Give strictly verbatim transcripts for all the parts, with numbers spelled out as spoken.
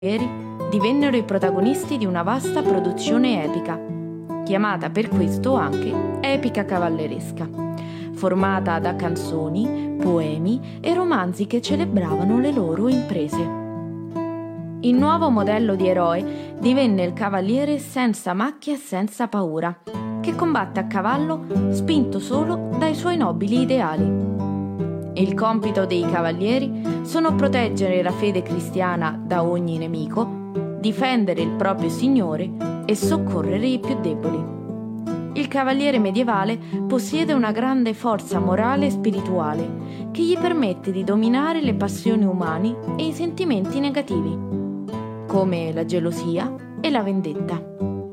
divennero i protagonisti di una vasta produzione epica, chiamata per questo anche epica cavalleresca, formata da canzoni, poemi e romanzi che celebravano le loro imprese. Il nuovo modello di eroe divenne il cavaliere senza macchia e senza paura, che combatte a cavallo spinto solo dai suoi nobili ideali. Il compito dei cavalieri sono proteggere la fede cristiana da ogni nemico, difendere il proprio signore e soccorrere i più deboli. Il cavaliere medievale possiede una grande forza morale e spirituale che gli permette di dominare le passioni umane e i sentimenti negativi, come la gelosia e la vendetta.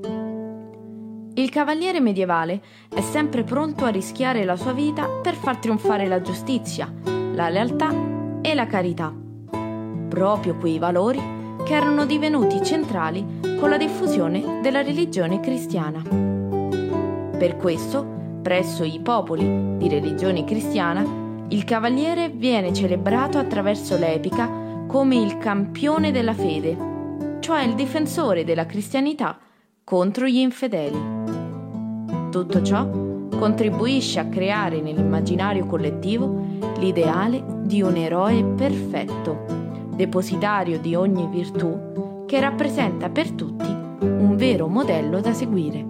Il cavaliere medievale è sempre pronto a rischiare la sua vita per far trionfare la giustizia, la lealtà e la carità, proprio quei valori che erano divenuti centrali con la diffusione della religione cristiana. Per questo, presso i popoli di religione cristiana, il cavaliere viene celebrato attraverso l'epica come il campione della fede, cioè il difensore della cristianità contro gli infedeli. Tutto ciò contribuisce a creare nell'immaginario collettivo l'ideale di un eroe perfetto, depositario di ogni virtù, che rappresenta per tutti un vero modello da seguire.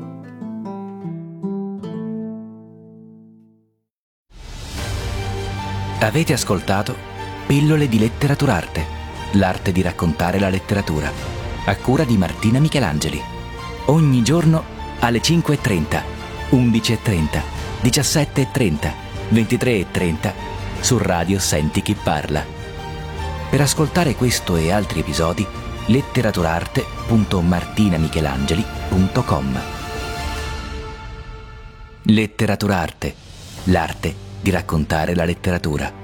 Avete ascoltato Pillole di Letteraturarte, l'arte di raccontare la letteratura, a cura di Martina Michelangeli. Ogni giorno alle cinque e trenta, undici e trenta, diciassette e trenta, ventitré e trenta su Radio Senti Chi Parla. Per ascoltare questo e altri episodi, letteraturarte punto martinamichelangeli punto com. Letteraturarte, l'arte di raccontare la letteratura.